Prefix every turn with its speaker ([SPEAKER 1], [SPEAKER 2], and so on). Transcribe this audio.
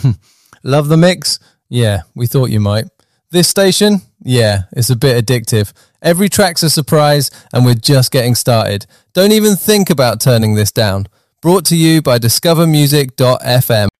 [SPEAKER 1] Love the mix? Yeah, we thought you might. This station? Yeah, it's a bit addictive. Every track's a surprise, and we're just getting started. Don't even think about turning this down. Brought to you by discovermusic.fm.